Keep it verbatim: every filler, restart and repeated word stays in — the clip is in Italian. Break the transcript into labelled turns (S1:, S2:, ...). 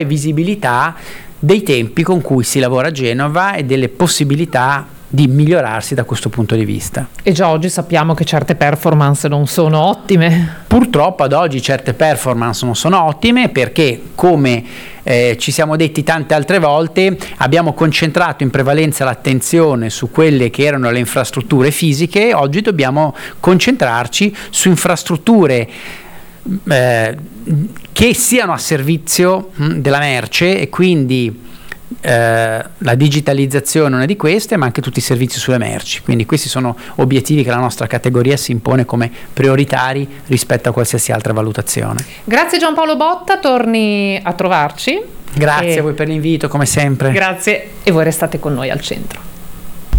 S1: visibilità dei tempi con cui si lavora a Genova e delle possibilità di migliorarsi da questo punto di vista.
S2: E già oggi sappiamo che certe performance non sono ottime.
S1: Purtroppo ad oggi certe performance non sono ottime perché, come eh, ci siamo detti tante altre volte, abbiamo concentrato in prevalenza l'attenzione su quelle che erano le infrastrutture fisiche. Oggi dobbiamo concentrarci su infrastrutture eh, che siano a servizio mh, della merce, e quindi Eh, la digitalizzazione è una di queste, ma anche tutti i servizi sulle merci. Quindi questi sono obiettivi che la nostra categoria si impone come prioritari rispetto a qualsiasi altra valutazione.
S2: Grazie Giampaolo Botta, torni a trovarci.
S1: Grazie
S2: e...
S1: a voi per l'invito, come sempre.
S2: Grazie, e voi restate con noi al centro.